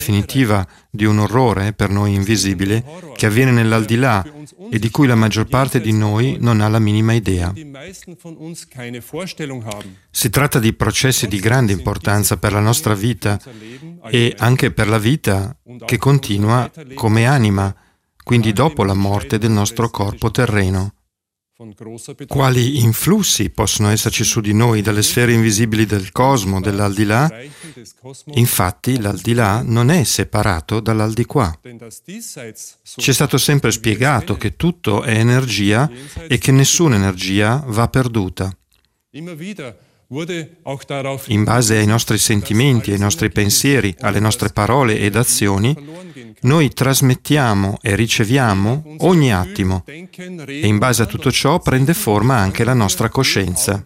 definitiva di un orrore per noi invisibile che avviene nell'aldilà e di cui la maggior parte di noi non ha la minima idea. Si tratta di processi di grande importanza per la nostra vita e anche per la vita che continua come anima, quindi dopo la morte del nostro corpo terreno. Quali influssi possono esserci su di noi dalle sfere invisibili del cosmo, dell'aldilà? Infatti, l'aldilà non è separato dall'aldiquà. Ci è stato sempre spiegato che tutto è energia e che nessuna energia va perduta. In base ai nostri sentimenti, ai nostri pensieri, alle nostre parole ed azioni, noi trasmettiamo e riceviamo ogni attimo e in base a tutto ciò prende forma anche la nostra coscienza.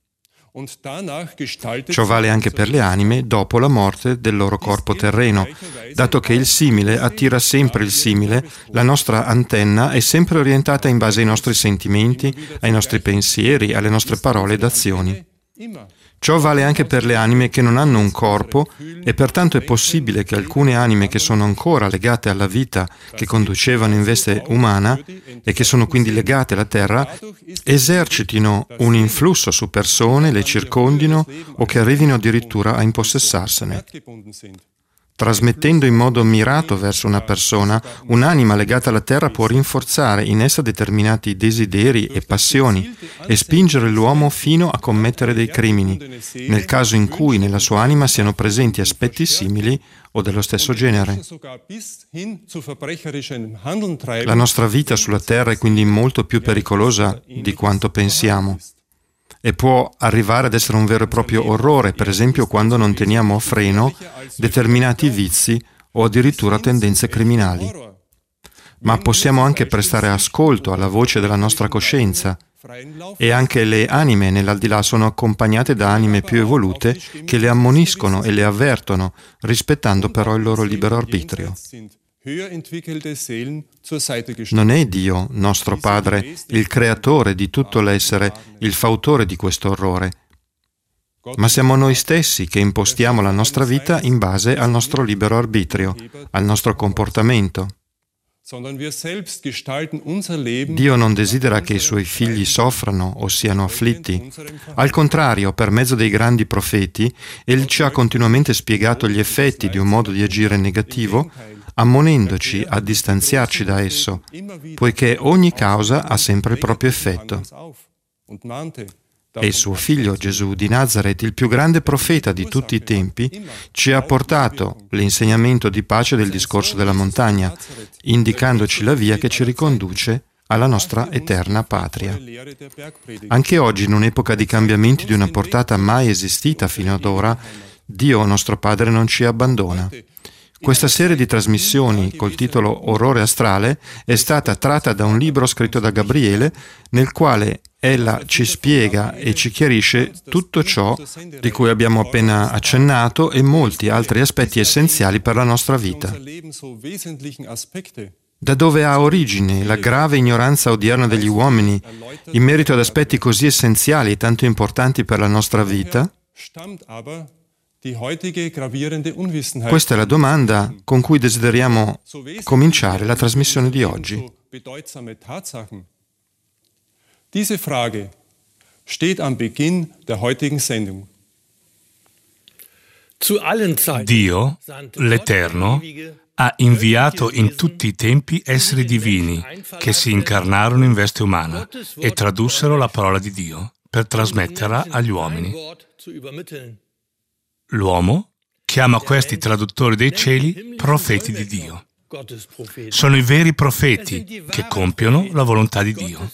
Ciò vale anche per le anime dopo la morte del loro corpo terreno, dato che il simile attira sempre il simile, la nostra antenna è sempre orientata in base ai nostri sentimenti, ai nostri pensieri, alle nostre parole ed azioni. Ciò vale anche per le anime che non hanno un corpo e pertanto è possibile che alcune anime che sono ancora legate alla vita che conducevano in veste umana e che sono quindi legate alla terra esercitino un influsso su persone, le circondino o che arrivino addirittura a impossessarsene. Trasmettendo in modo mirato verso una persona, un'anima legata alla terra può rinforzare in essa determinati desideri e passioni e spingere l'uomo fino a commettere dei crimini, nel caso in cui nella sua anima siano presenti aspetti simili o dello stesso genere. La nostra vita sulla terra è quindi molto più pericolosa di quanto pensiamo. E può arrivare ad essere un vero e proprio orrore, per esempio quando non teniamo a freno determinati vizi o addirittura tendenze criminali. Ma possiamo anche prestare ascolto alla voce della nostra coscienza e anche le anime nell'aldilà sono accompagnate da anime più evolute che le ammoniscono e le avvertono, rispettando però il loro libero arbitrio. Non è Dio, nostro Padre, il creatore di tutto l'essere, il fautore di questo orrore, ma siamo noi stessi che impostiamo la nostra vita in base al nostro libero arbitrio, al nostro comportamento. Dio non desidera che i suoi figli soffrano o siano afflitti. Al contrario, per mezzo dei grandi profeti, Egli ci ha continuamente spiegato gli effetti di un modo di agire negativo, ammonendoci a distanziarci da esso, poiché ogni causa ha sempre il proprio effetto. E il suo figlio Gesù di Nazaret, il più grande profeta di tutti i tempi, ci ha portato l'insegnamento di pace del discorso della montagna, indicandoci la via che ci riconduce alla nostra eterna patria. Anche oggi, in un'epoca di cambiamenti di una portata mai esistita fino ad ora, Dio, nostro Padre, non ci abbandona. Questa serie di trasmissioni col titolo Orrore astrale è stata tratta da un libro scritto da Gabriele nel quale ella ci spiega e ci chiarisce tutto ciò di cui abbiamo appena accennato e molti altri aspetti essenziali per la nostra vita. Da dove ha origine la grave ignoranza odierna degli uomini in merito ad aspetti così essenziali e tanto importanti per la nostra vita? Questa è la domanda con cui desideriamo cominciare la trasmissione di oggi. Diese Frage steht am Beginn der heutigen Sendung. Dio, l'Eterno, ha inviato in tutti i tempi esseri divini che si incarnarono in veste umana e tradussero la parola di Dio per trasmetterla agli uomini. L'uomo chiama questi traduttori dei cieli profeti di Dio. Sono i veri profeti che compiono la volontà di Dio.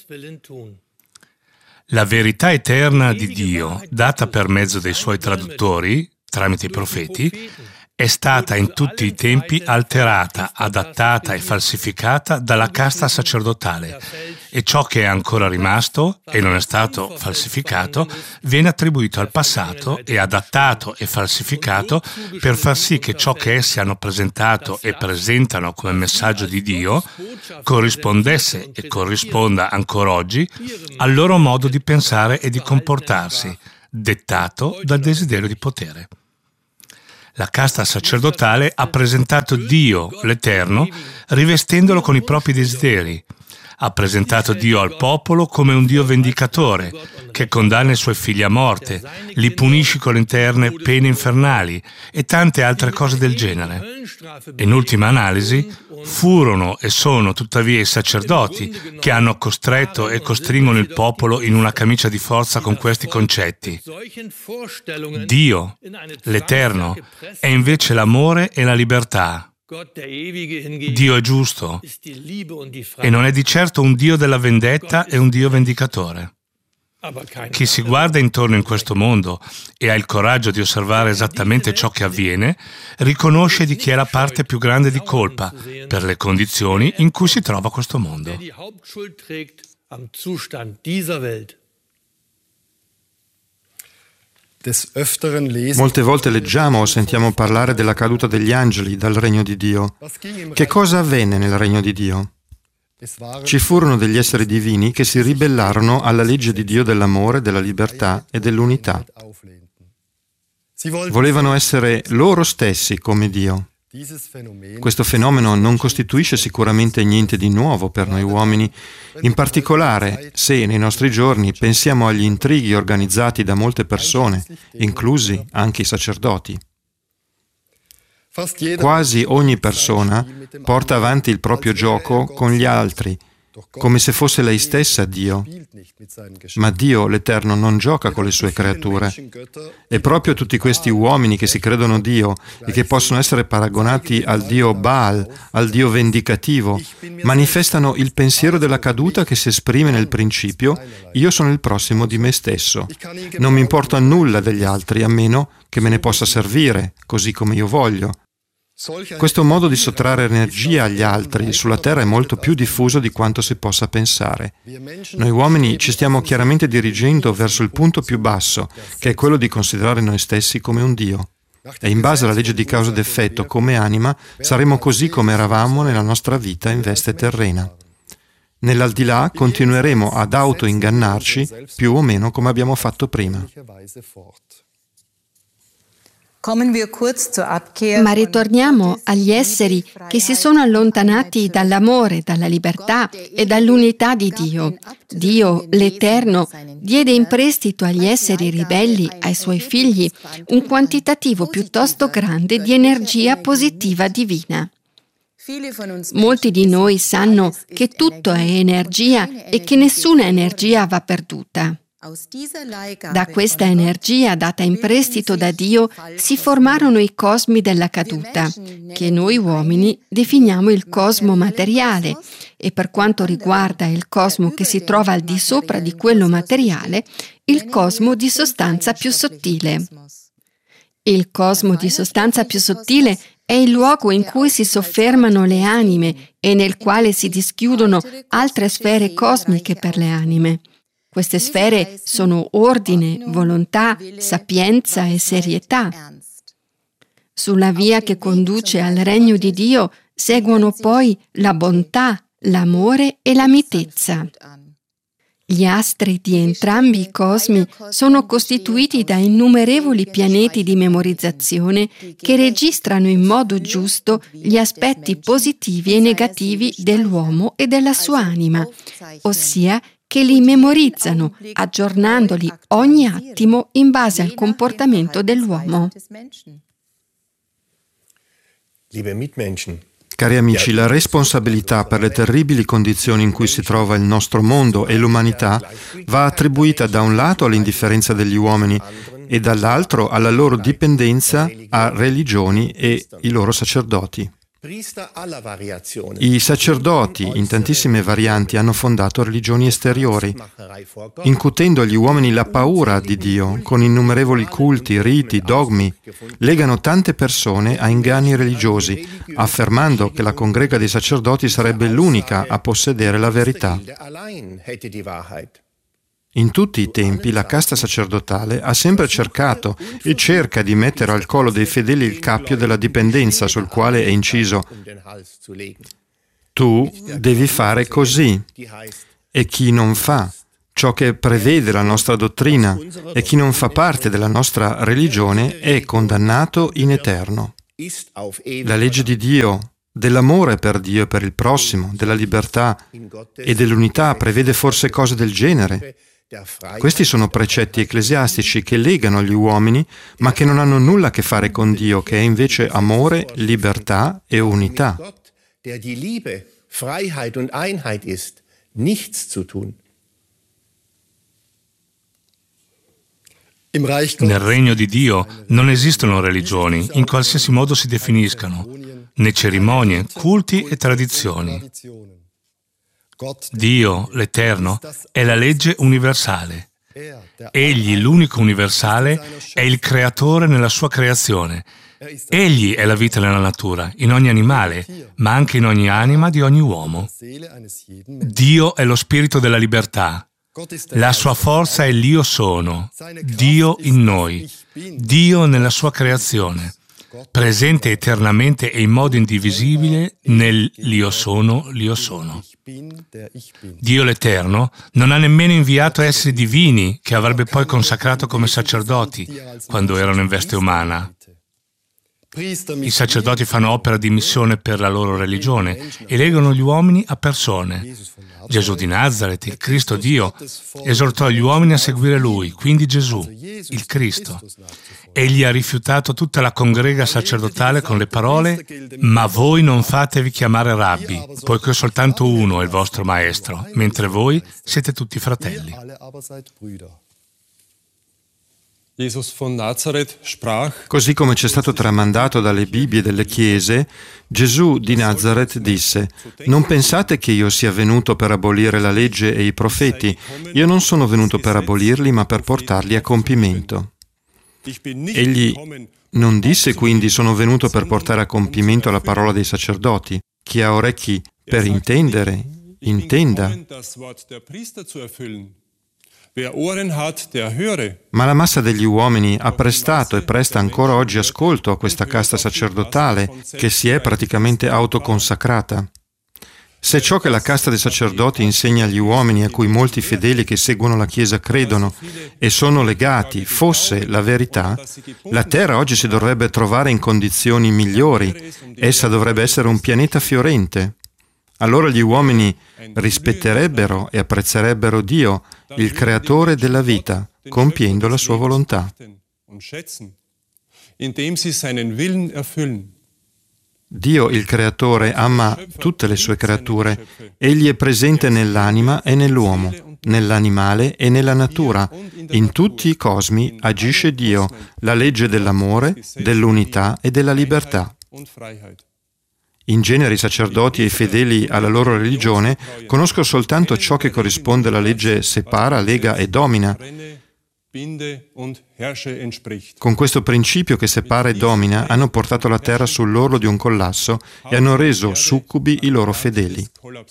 La verità eterna di Dio, data per mezzo dei suoi traduttori, tramite i profeti, è stata in tutti i tempi alterata, adattata e falsificata dalla casta sacerdotale e ciò che è ancora rimasto e non è stato falsificato viene attribuito al passato e adattato e falsificato per far sì che ciò che essi hanno presentato e presentano come messaggio di Dio corrispondesse e corrisponda ancora oggi al loro modo di pensare e di comportarsi, dettato dal desiderio di potere. La casta sacerdotale ha presentato Dio, l'Eterno, rivestendolo con i propri desideri. Ha presentato Dio al popolo come un Dio vendicatore, che condanna i suoi figli a morte, li punisce con le interne pene infernali e tante altre cose del genere. In ultima analisi, furono e sono tuttavia i sacerdoti che hanno costretto e costringono il popolo in una camicia di forza con questi concetti. Dio, l'Eterno, è invece l'amore e la libertà. Dio è giusto e non è di certo un Dio della vendetta e un Dio vendicatore. Chi si guarda intorno in questo mondo e ha il coraggio di osservare esattamente ciò che avviene, riconosce di chi è la parte più grande di colpa per le condizioni in cui si trova questo mondo. Molte volte leggiamo o sentiamo parlare della caduta degli angeli dal regno di Dio. Che cosa avvenne nel regno di Dio? Ci furono degli esseri divini che si ribellarono alla legge di Dio dell'amore, della libertà e dell'unità. Volevano essere loro stessi come Dio. Questo fenomeno non costituisce sicuramente niente di nuovo per noi uomini, in particolare se nei nostri giorni pensiamo agli intrighi organizzati da molte persone, inclusi anche i sacerdoti. Quasi ogni persona porta avanti il proprio gioco con gli altri, come se fosse lei stessa Dio. Ma Dio, l'Eterno, non gioca con le sue creature. E proprio tutti questi uomini che si credono Dio e che possono essere paragonati al Dio Baal, al Dio vendicativo, manifestano il pensiero della caduta che si esprime nel principio: io sono il prossimo di me stesso. Non mi importa nulla degli altri, a meno che me ne possa servire, così come io voglio. Questo modo di sottrarre energia agli altri sulla Terra è molto più diffuso di quanto si possa pensare. Noi uomini ci stiamo chiaramente dirigendo verso il punto più basso, che è quello di considerare noi stessi come un Dio. E in base alla legge di causa ed effetto, come anima, saremo così come eravamo nella nostra vita in veste terrena. Nell'aldilà continueremo ad autoingannarci più o meno come abbiamo fatto prima. Ma ritorniamo agli esseri che si sono allontanati dall'amore, dalla libertà e dall'unità di Dio. Dio, l'Eterno, diede in prestito agli esseri ribelli, ai suoi figli, un quantitativo piuttosto grande di energia positiva divina. Molti di noi sanno che tutto è energia e che nessuna energia va perduta. Da questa energia data in prestito da Dio si formarono i cosmi della caduta, che noi uomini definiamo il cosmo materiale, e per quanto riguarda il cosmo che si trova al di sopra di quello materiale, il cosmo di sostanza più sottile. Il cosmo di sostanza più sottile è il luogo in cui si soffermano le anime e nel quale si dischiudono altre sfere cosmiche per le anime. Queste sfere sono ordine, volontà, sapienza e serietà. Sulla via che conduce al regno di Dio seguono poi la bontà, l'amore e la mitezza. Gli astri di entrambi i cosmi sono costituiti da innumerevoli pianeti di memorizzazione che registrano in modo giusto gli aspetti positivi e negativi dell'uomo e della sua anima, ossia che li memorizzano, aggiornandoli ogni attimo in base al comportamento dell'uomo. Cari amici, la responsabilità per le terribili condizioni in cui si trova il nostro mondo e l'umanità va attribuita da un lato all'indifferenza degli uomini e dall'altro alla loro dipendenza a religioni e i loro sacerdoti. I sacerdoti, in tantissime varianti, hanno fondato religioni esteriori, incutendo agli uomini la paura di Dio, con innumerevoli culti, riti, dogmi. Legano tante persone a inganni religiosi, affermando che la congrega dei sacerdoti sarebbe l'unica a possedere la verità. In tutti i tempi la casta sacerdotale ha sempre cercato e cerca di mettere al collo dei fedeli il cappio della dipendenza sul quale è inciso: tu devi fare così, e chi non fa ciò che prevede la nostra dottrina, e chi non fa parte della nostra religione è condannato in eterno. La legge di Dio, dell'amore per Dio e per il prossimo, della libertà e dell'unità prevede forse cose del genere. Questi sono precetti ecclesiastici che legano gli uomini, ma che non hanno nulla a che fare con Dio, che è invece amore, libertà e unità. Nel regno di Dio non esistono religioni, in qualsiasi modo si definiscano, né cerimonie, culti e tradizioni. Dio, l'Eterno, è la legge universale. Egli, l'unico universale, è il creatore nella sua creazione. Egli è la vita nella natura, in ogni animale, ma anche in ogni anima di ogni uomo. Dio è lo spirito della libertà. La sua forza è l'Io sono, Dio in noi, Dio nella sua creazione, presente eternamente e in modo indivisibile nell'Io sono, l'Io sono. Dio l'Eterno non ha nemmeno inviato esseri divini che avrebbe poi consacrato come sacerdoti quando erano in veste umana. I sacerdoti fanno opera di missione per la loro religione e legano gli uomini a persone. Gesù di Nazaret, il Cristo Dio, esortò gli uomini a seguire Lui, quindi Gesù, il Cristo. Egli ha rifiutato tutta la congrega sacerdotale con le parole: «Ma voi non fatevi chiamare rabbi, poiché soltanto uno è il vostro maestro, mentre voi siete tutti fratelli». Così come ci è stato tramandato dalle Bibbie delle chiese, Gesù di Nazaret disse: «Non pensate che io sia venuto per abolire la legge e i profeti. Io non sono venuto per abolirli, ma per portarli a compimento». Egli non disse quindi: «Sono venuto per portare a compimento la parola dei sacerdoti». Chi ha orecchi per intendere, intenda. Ma la massa degli uomini ha prestato e presta ancora oggi ascolto a questa casta sacerdotale che si è praticamente autoconsacrata. Se ciò che la casta dei sacerdoti insegna agli uomini, a cui molti fedeli che seguono la Chiesa credono e sono legati, fosse la verità, la Terra oggi si dovrebbe trovare in condizioni migliori. Essa dovrebbe essere un pianeta fiorente. Allora gli uomini rispetterebbero e apprezzerebbero Dio, il creatore della vita, compiendo la sua volontà. Dio, il creatore, ama tutte le sue creature. Egli è presente nell'anima e nell'uomo, nell'animale e nella natura. In tutti i cosmi agisce Dio, la legge dell'amore, dell'unità e della libertà. In genere i sacerdoti e i fedeli alla loro religione conoscono soltanto ciò che corrisponde alla legge separa, lega e domina. Con questo principio che separa e domina hanno portato la terra sull'orlo di un collasso e hanno reso succubi i loro fedeli.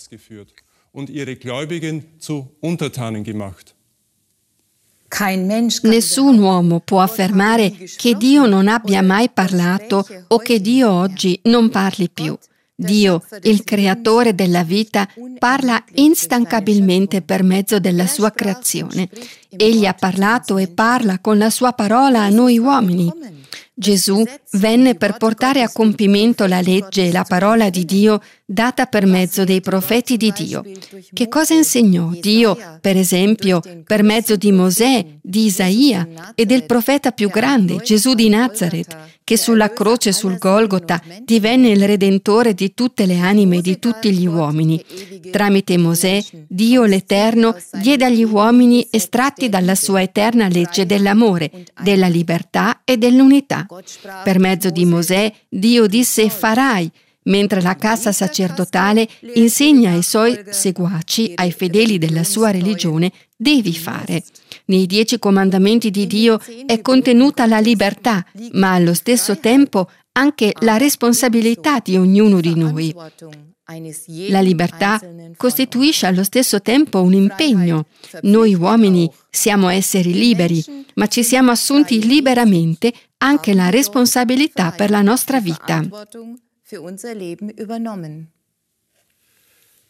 Nessun uomo può affermare che Dio non abbia mai parlato o che Dio oggi non parli più. Dio, il creatore della vita, parla instancabilmente per mezzo della sua creazione. Egli ha parlato e parla con la sua parola a noi uomini. Gesù venne per portare a compimento la legge e la parola di Dio data per mezzo dei profeti di Dio. Che cosa insegnò Dio, per esempio, per mezzo di Mosè, di Isaia e del profeta più grande, Gesù di Nazaret, che sulla croce sul Golgota divenne il Redentore di tutte le anime e di tutti gli uomini. Tramite Mosè, Dio l'Eterno diede agli uomini estratti dalla sua eterna legge dell'amore, della libertà e dell'unità. Per mezzo di Mosè, Dio disse «farai», mentre la casta sacerdotale insegna ai suoi seguaci, ai fedeli della sua religione, «devi fare». Nei 10 comandamenti di Dio è contenuta la libertà, ma allo stesso tempo anche la responsabilità di ognuno di noi. La libertà costituisce allo stesso tempo un impegno. Noi uomini siamo esseri liberi, ma ci siamo assunti liberamente anche la responsabilità per la nostra vita.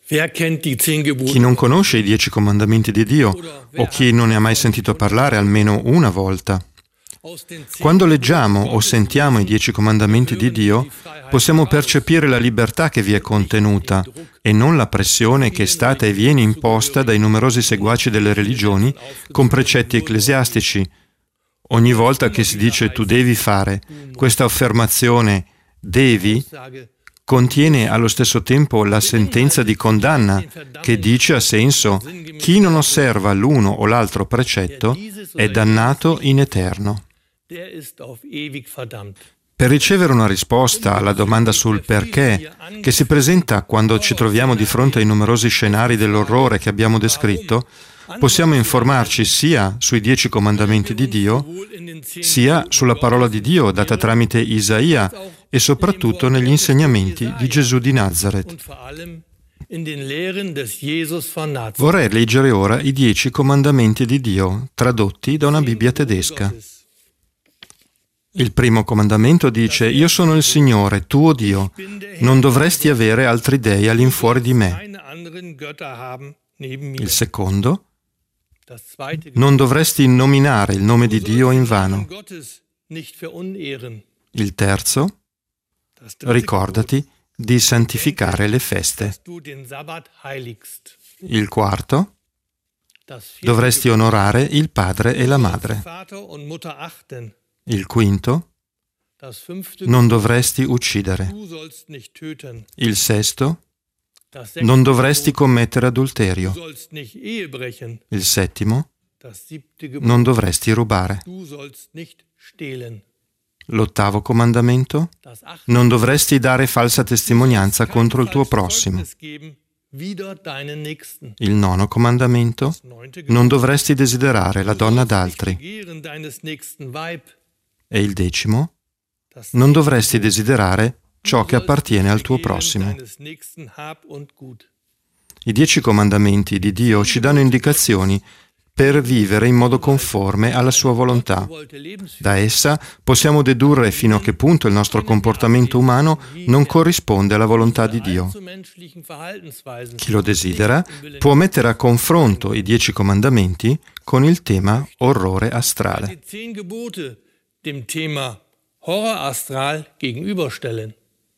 Chi non conosce i 10 comandamenti di Dio o chi non ne ha mai sentito parlare almeno una volta? Quando leggiamo o sentiamo i 10 comandamenti di Dio, possiamo percepire la libertà che vi è contenuta e non la pressione che è stata e viene imposta dai numerosi seguaci delle religioni con precetti ecclesiastici. Ogni volta che si dice tu devi fare, questa affermazione devi contiene allo stesso tempo la sentenza di condanna che dice a senso chi non osserva l'uno o l'altro precetto è dannato in eterno. Per ricevere una risposta alla domanda sul perché, che si presenta quando ci troviamo di fronte ai numerosi scenari dell'orrore che abbiamo descritto, possiamo informarci sia sui 10 comandamenti di Dio, sia sulla parola di Dio data tramite Isaia e soprattutto negli insegnamenti di Gesù di Nazaret. Vorrei leggere ora i 10 comandamenti di Dio, tradotti da una Bibbia tedesca. Il primo comandamento dice: Io sono il Signore, tuo Dio, non dovresti avere altri dei all'infuori di me. Il secondo: non dovresti nominare il nome di Dio in vano. Il terzo: ricordati di santificare le feste. Il quarto: dovresti onorare il padre e la madre. Il quinto: non dovresti uccidere. Il sesto: non dovresti commettere adulterio. Il settimo: non dovresti rubare. L'ottavo comandamento: non dovresti dare falsa testimonianza contro il tuo prossimo. Il nono comandamento: non dovresti desiderare la donna d'altri. E il decimo: non dovresti desiderare ciò che appartiene al tuo prossimo. I 10 comandamenti di Dio ci danno indicazioni per vivere in modo conforme alla sua volontà. Da essa possiamo dedurre fino a che punto il nostro comportamento umano non corrisponde alla volontà di Dio. Chi lo desidera può mettere a confronto i 10 comandamenti con il tema orrore astrale. Dem Thema Horror astral gegenüberstellen.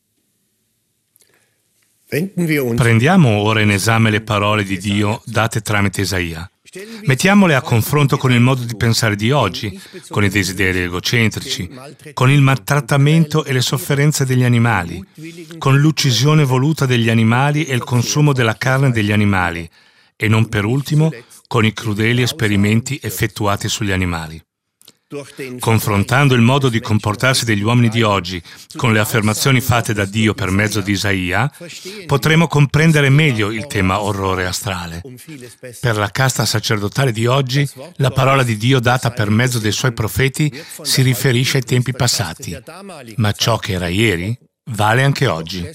Prendiamo ora in esame le parole di Dio date tramite Isaia. Mettiamole a confronto con il modo di pensare di oggi, con i desideri egocentrici, con il maltrattamento e le sofferenze degli animali, con l'uccisione voluta degli animali e il consumo della carne degli animali, e non per ultimo con i crudeli esperimenti effettuati sugli animali. Confrontando il modo di comportarsi degli uomini di oggi con le affermazioni fatte da Dio per mezzo di Isaia, potremo comprendere meglio il tema orrore astrale. Per la casta sacerdotale di oggi, la parola di Dio data per mezzo dei suoi profeti si riferisce ai tempi passati, ma ciò che era ieri vale anche oggi.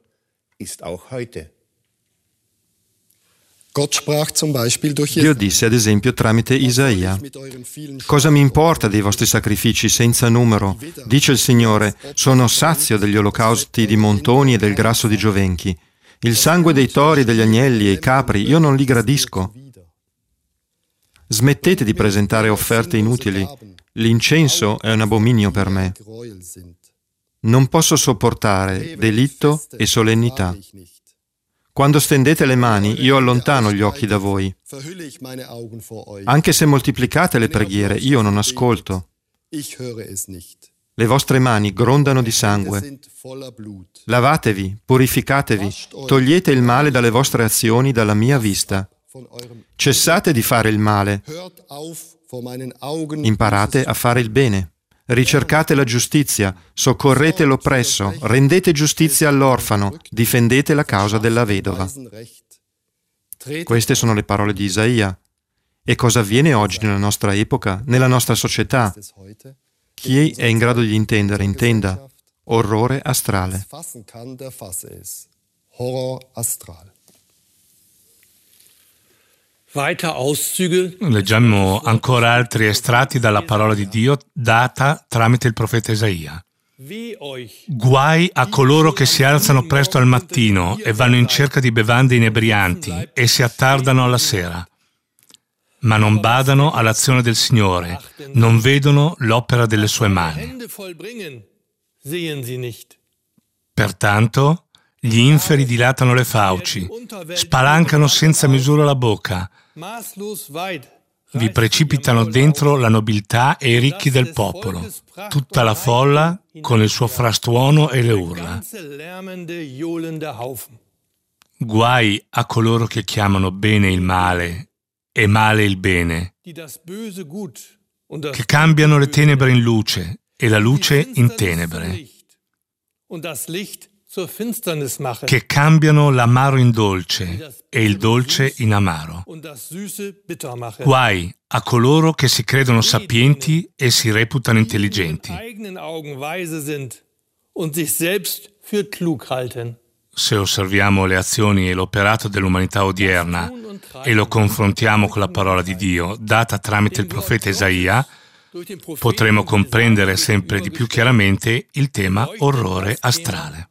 Dio disse ad esempio tramite Isaia: cosa mi importa dei vostri sacrifici senza numero? Dice il Signore: sono sazio degli olocausti di montoni e del grasso di giovenchi. Il sangue dei tori, degli agnelli e i capri io non li gradisco. Smettete di presentare offerte inutili. L'incenso è un abominio per me. Non posso sopportare delitto e solennità. Quando stendete le mani, io allontano gli occhi da voi. Anche se moltiplicate le preghiere, io non ascolto. Le vostre mani grondano di sangue. Lavatevi, purificatevi, togliete il male dalle vostre azioni dalla mia vista. Cessate di fare il male. Imparate a fare il bene. Ricercate la giustizia, soccorrete l'oppresso, rendete giustizia all'orfano, difendete la causa della vedova. Queste sono le parole di Isaia. E cosa avviene oggi nella nostra epoca, nella nostra società? Chi è in grado di intendere, intenda. Orrore astrale. Leggiamo ancora altri estratti dalla parola di Dio data tramite il profeta Isaia. Guai a coloro che si alzano presto al mattino e vanno in cerca di bevande inebrianti e si attardano alla sera, ma non badano all'azione del Signore, non vedono l'opera delle sue mani. Pertanto, gli inferi dilatano le fauci, spalancano senza misura la bocca, vi precipitano dentro la nobiltà e i ricchi del popolo, tutta la folla con il suo frastuono e le urla. Guai a coloro che chiamano bene il male e male il bene, che cambiano le tenebre in luce e la luce in tenebre, che cambiano l'amaro in dolce e il dolce in amaro. Guai a coloro che si credono sapienti e si reputano intelligenti. Se osserviamo le azioni e l'operato dell'umanità odierna e lo confrontiamo con la parola di Dio data tramite il profeta Isaia, potremo comprendere sempre di più chiaramente il tema orrore astrale.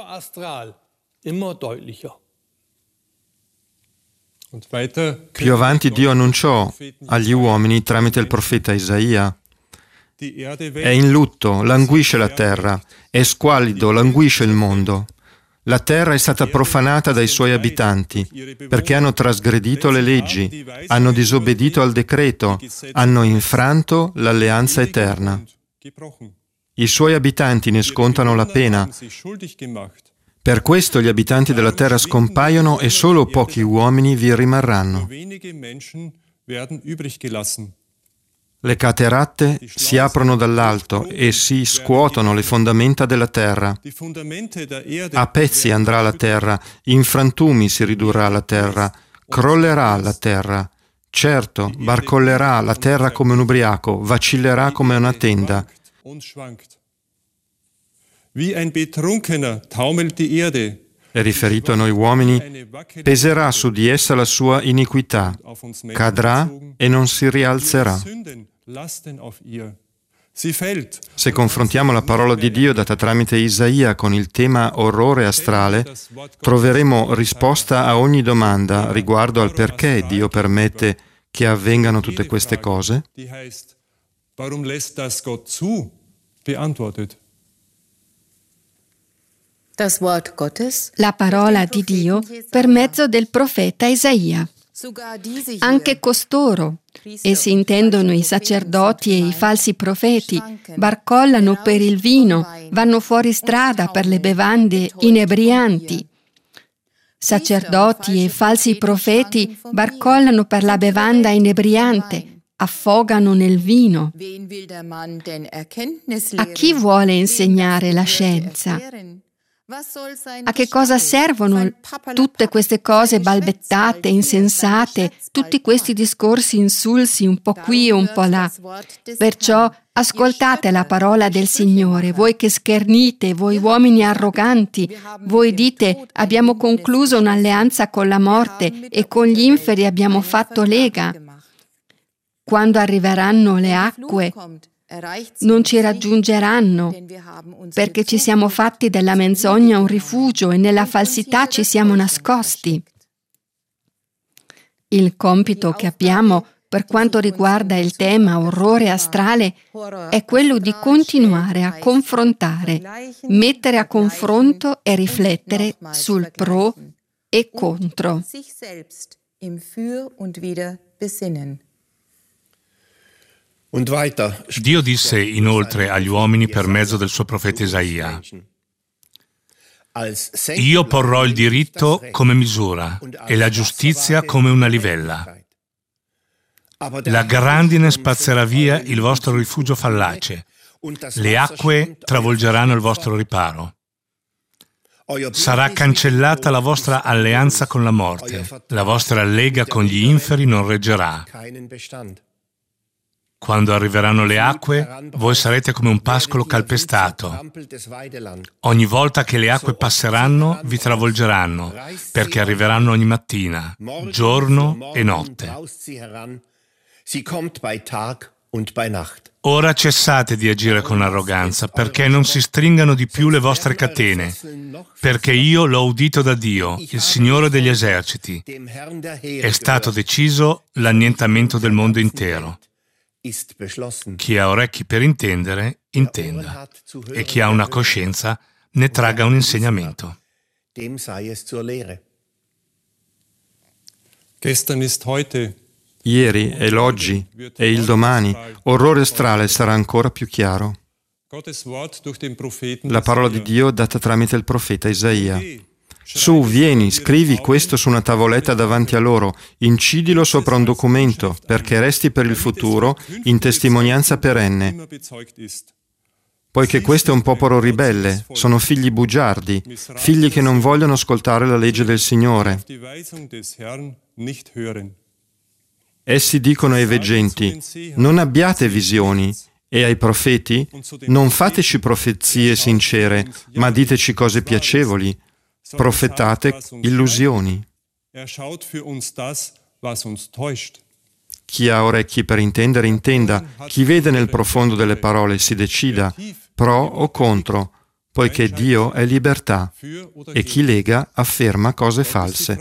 Più avanti Dio annunciò agli uomini tramite il profeta Isaia: è in lutto, languisce la terra, è squallido, languisce il mondo. La terra è stata profanata dai suoi abitanti, perché hanno trasgredito le leggi, hanno disobbedito al decreto, hanno infranto l'alleanza eterna. I suoi abitanti ne scontano la pena. Per questo gli abitanti della terra scompaiono e solo pochi uomini vi rimarranno. Le cateratte si aprono dall'alto e si scuotono le fondamenta della terra. A pezzi andrà la terra, in frantumi si ridurrà la terra, crollerà la terra. Certo, barcollerà la terra come un ubriaco, vacillerà come una tenda. È riferito a noi uomini, peserà su di essa la sua iniquità, cadrà e non si rialzerà. Se confrontiamo la parola di Dio data tramite Isaia con il tema orrore astrale, troveremo risposta a ogni domanda riguardo al perché Dio permette che avvengano tutte queste cose. La parola di Dio per mezzo del profeta Isaia. Anche costoro, essi intendono i sacerdoti e i falsi profeti, barcollano per il vino, vanno fuori strada per le bevande inebrianti. Sacerdoti e falsi profeti barcollano per la bevanda inebriante, affogano nel vino. A chi vuole insegnare la scienza? A che cosa servono tutte queste cose balbettate, insensate, tutti questi discorsi insulsi un po' qui e un po' là? Perciò ascoltate la parola del Signore, voi che schernite, voi uomini arroganti, voi dite abbiamo concluso un'alleanza con la morte e con gli inferi abbiamo fatto lega. Quando arriveranno le acque, non ci raggiungeranno, perché ci siamo fatti della menzogna un rifugio e nella falsità ci siamo nascosti. Il compito che abbiamo per quanto riguarda il tema orrore astrale è quello di continuare a confrontare, mettere a confronto e riflettere sul pro e contro. Dio disse inoltre agli uomini per mezzo del suo profeta Isaia: io porrò il diritto come misura e la giustizia come una livella. La grandine spazzerà via il vostro rifugio fallace, le acque travolgeranno il vostro riparo. Sarà cancellata la vostra alleanza con la morte, la vostra lega con gli inferi non reggerà. Quando arriveranno le acque, voi sarete come un pascolo calpestato. Ogni volta che le acque passeranno, vi travolgeranno, perché arriveranno ogni mattina, giorno e notte. und bei Nacht. Ora cessate di agire con arroganza, perché non si stringano di più le vostre catene, perché io l'ho udito da Dio, il Signore degli eserciti. È stato deciso l'annientamento del mondo intero. Chi ha orecchi per intendere, intenda, e chi ha una coscienza ne tragga un insegnamento. Dem sei es zur Lehre. Gestern ist heute. Ieri è l'oggi e il domani. Orrore astrale sarà ancora più chiaro. Gottes Wort durch den Propheten La parola di Dio data tramite il profeta Isaia. Su, vieni, scrivi questo su una tavoletta davanti a loro, incidilo sopra un documento, perché resti per il futuro in testimonianza perenne. Poiché questo è un popolo ribelle, sono figli bugiardi, figli che non vogliono ascoltare la legge del Signore. Essi dicono ai veggenti, non abbiate visioni, e ai profeti, non fateci profezie sincere, ma diteci cose piacevoli, profetate illusioni. Chi ha orecchi per intendere, intenda, chi vede nel profondo delle parole si decida, pro o contro, poiché Dio è libertà, e chi lega afferma cose false.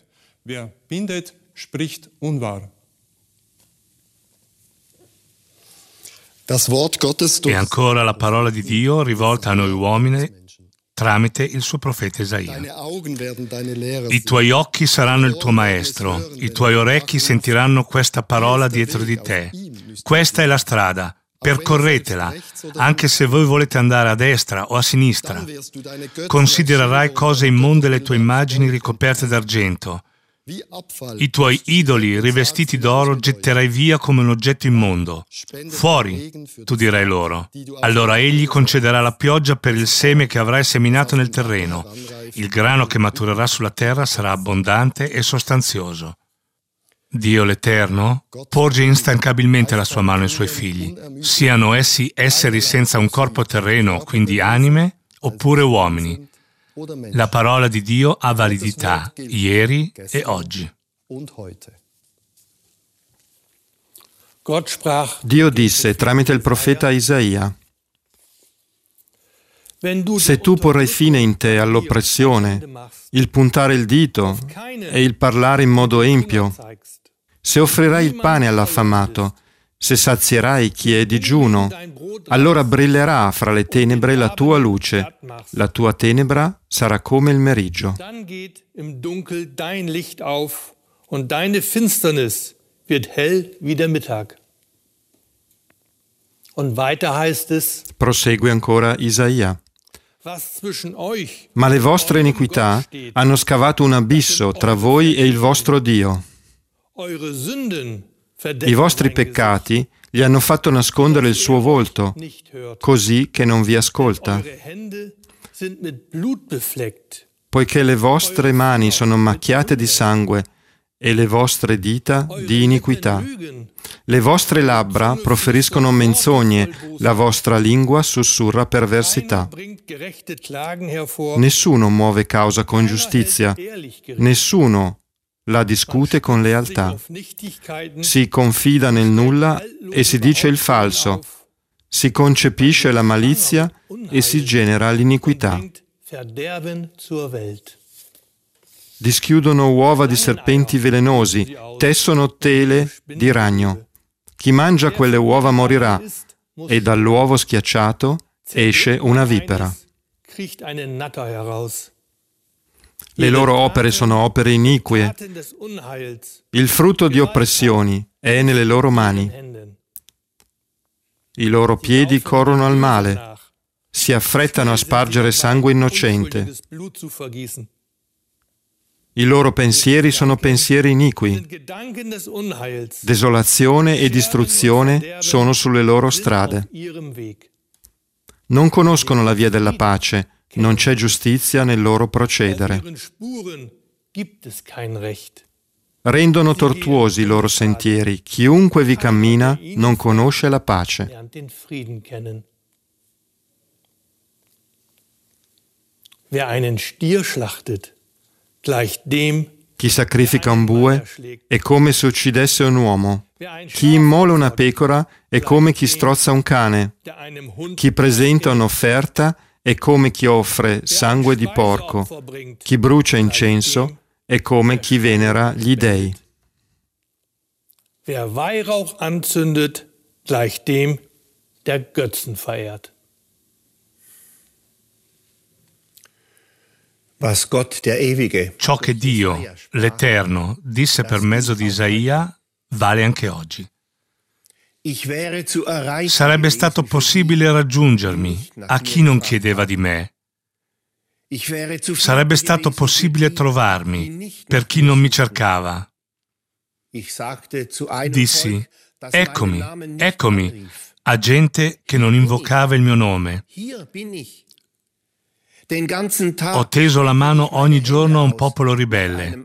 E ancora la parola di Dio rivolta a noi uomini tramite il suo profeta Isaia. I tuoi occhi saranno il tuo maestro, i tuoi orecchi sentiranno questa parola dietro di te. Questa è la strada, percorretela, anche se voi volete andare a destra o a sinistra. Considererai cose immonde le tue immagini ricoperte d'argento. I tuoi idoli rivestiti d'oro getterai via come un oggetto immondo. Fuori, tu dirai loro. Allora egli concederà la pioggia per il seme che avrai seminato nel terreno. Il grano che maturerà sulla terra sarà abbondante e sostanzioso. Dio l'Eterno porge instancabilmente la sua mano ai suoi figli, siano essi esseri senza un corpo terreno, quindi anime, oppure uomini. La parola di Dio ha validità ieri e oggi. Dio disse tramite il profeta Isaia, se tu porrai fine in te all'oppressione, il puntare il dito e il parlare in modo empio, se offrirai il pane all'affamato, se sazierai chi è digiuno, allora brillerà fra le tenebre la tua luce, la tua tenebra sarà come il meriggio. Dann geht im Dunkel dein Licht auf und deine Finsternis wird hell wie der Mittag. Und weiter heißt es, Prosegue ancora Isaia. was zwischen euch Ma le vostre iniquità hanno scavato un abisso tra voi e il vostro Dio. eure Sünden I vostri peccati gli hanno fatto nascondere il suo volto, nicht hört. così che non vi ascolta. Eure Hände sind mit Blut befleckt. Poiché le vostre mani sono macchiate di sangue e le vostre dita di iniquità. Lügen Le vostre labbra proferiscono menzogne, la vostra lingua sussurra perversità. bringt gerechte Klagen hervor. Nessuno muove causa con giustizia, Ehrlich gerichtet. nessuno la discute con lealtà. Auf Nichtigkeiten Si confida nel nulla e si dice il falso, si concepisce la malizia e si genera l'iniquità. bringt Verderben zur Welt. Dischiudono uova di serpenti velenosi, tessono tele di ragno. Chi mangia quelle uova morirà, e dall'uovo schiacciato esce una vipera. Kriecht eine Natter heraus. Le loro opere sono opere inique, Taten des Unheils il frutto di oppressioni è nelle loro mani. Händen. I loro piedi corrono al male, Nach. si affrettano a spargere sangue innocente. Unschuldiges Blut zu vergießen. I loro pensieri sono pensieri iniqui. Sind Gedanken des Unheils. Desolazione e distruzione sono sulle loro strade. Auf ihrem Weg. Non conoscono la via della pace, non c'è giustizia nel loro Auf procedere. ihren Spuren gibt es kein Recht. Rendono tortuosi i loro sentieri. Chiunque vi cammina non conosce la pace. Lernt den Frieden kennen. Wer einen Stier schlachtet, gleicht dem, Chi sacrifica un bue è come se uccidesse un uomo. Chi immola una pecora è come chi strozza un cane. Chi presenta un'offerta è come chi offre sangue di porco. Chi brucia incenso è come chi venera gli dei. Wer Weihrauch anzündet, gleicht dem, der Götzen verehrt. Was Gott, der Ewige, Ciò che Dio, l'Eterno, disse per mezzo di Isaia vale anche oggi. Sarebbe stato possibile raggiungermi a chi non chiedeva di me. Sarebbe stato possibile trovarmi per chi non mi cercava. Dissi, eccomi, eccomi, a gente che non invocava il mio nome. Ho teso la mano ogni giorno a un popolo ribelle.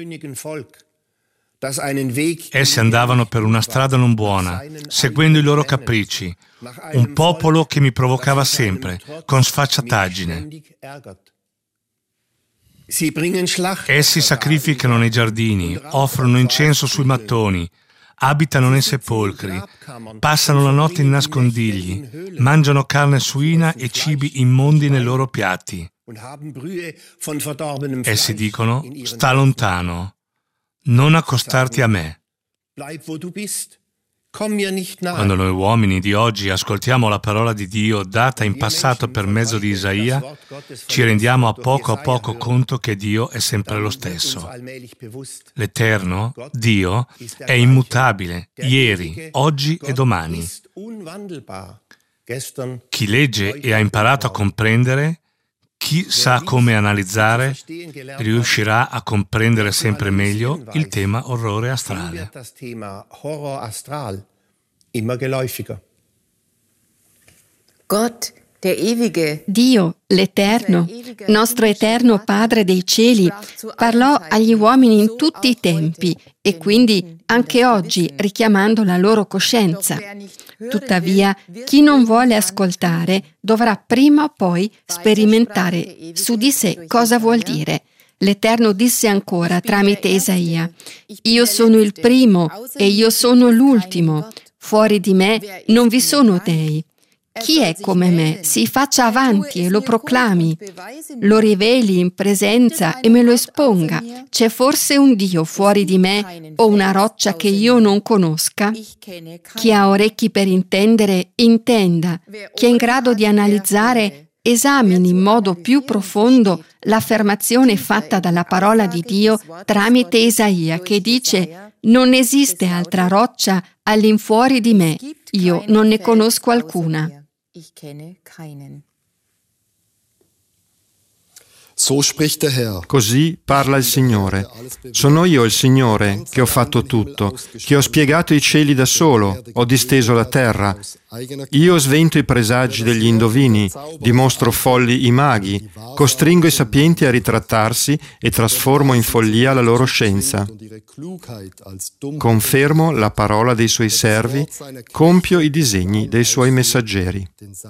Essi andavano per una strada non buona, seguendo i loro capricci, un popolo che mi provocava sempre, con sfacciataggine. Essi sacrificano nei giardini, offrono incenso sui mattoni, abitano nei sepolcri, passano la notte in nascondigli, mangiano carne suina e cibi immondi nei loro piatti. Essi dicono, sta lontano, non accostarti a me. Quando noi uomini di oggi ascoltiamo la parola di Dio data in passato per mezzo di Isaia, ci rendiamo a poco conto che Dio è sempre lo stesso. L'Eterno, Dio, è immutabile, ieri, oggi e domani. Chi legge e ha imparato a comprendere, chi sa come analizzare, riuscirà a comprendere sempre meglio il tema orrore astrale. Dio, l'Eterno, nostro eterno Padre dei cieli, parlò agli uomini in tutti i tempi e quindi anche oggi richiamando la loro coscienza. Tuttavia, chi non vuole ascoltare dovrà prima o poi sperimentare su di sé cosa vuol dire. L'Eterno disse ancora tramite Isaia: «Io sono il primo e io sono l'ultimo. Fuori di me non vi sono dei. Chi è come me? Si faccia avanti e lo proclami, lo riveli in presenza e me lo esponga. C'è forse un Dio fuori di me o una roccia che io non conosca? Chi ha orecchi per intendere, intenda. Chi è in grado di analizzare, esamini in modo più profondo l'affermazione fatta dalla parola di Dio tramite Isaia, che dice: non esiste altra roccia all'infuori di me, io non ne conosco alcuna». Così parla il Signore. Sono io il Signore che ho fatto tutto, che ho spiegato i cieli da solo, ho disteso la terra. Io svento i presagi degli indovini, dimostro folli i maghi, costringo i sapienti a ritrattarsi e trasformo in follia la loro scienza. Confermo la parola dei suoi servi, compio i disegni dei suoi messaggeri.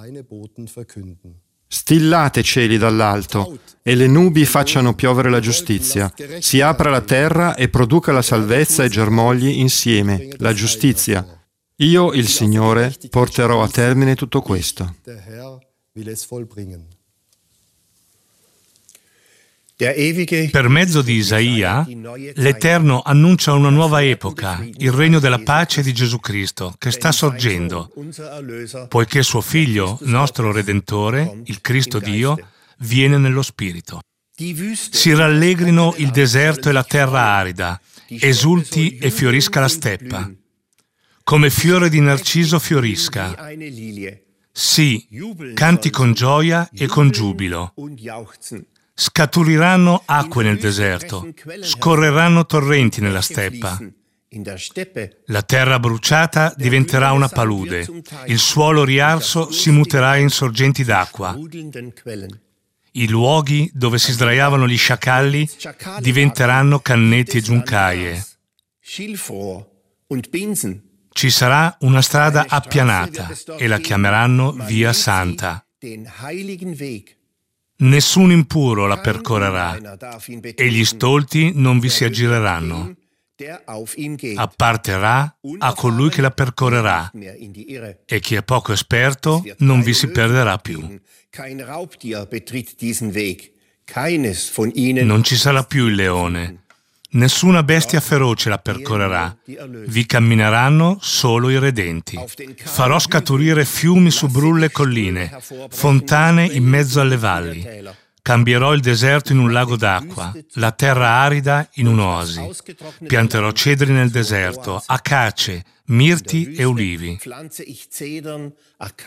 Stillate cieli dall'alto, e le nubi facciano piovere la giustizia. Si apra la terra e produca la salvezza e germogli insieme, la giustizia. Io, il Signore, porterò a termine tutto questo. Per mezzo di Isaia, l'Eterno annuncia una nuova epoca, il regno della pace di Gesù Cristo, che sta sorgendo, poiché suo Figlio, nostro Redentore, il Cristo Dio, viene nello Spirito. Si rallegrino il deserto e la terra arida, esulti e fiorisca la steppa. Come fiore di narciso fiorisca. Sì, canti con gioia e con giubilo. Scaturiranno acque nel deserto, scorreranno torrenti nella steppa. La terra bruciata diventerà una palude, il suolo riarso si muterà in sorgenti d'acqua. I luoghi dove si sdraiavano gli sciacalli diventeranno canneti e giuncaie. Ci sarà una strada appianata e la chiameranno Via Santa. Nessun impuro la percorrerà e gli stolti non vi si aggireranno. Apparterà a colui che la percorrerà e chi è poco esperto non vi si perderà più. Non ci sarà più il leone. Nessuna bestia feroce la percorrerà. Vi cammineranno solo i redenti. Farò scaturire fiumi su brulle colline, fontane in mezzo alle valli. Cambierò il deserto in un lago d'acqua, la terra arida in un'oasi. Pianterò cedri nel deserto, acacie, mirti e ulivi.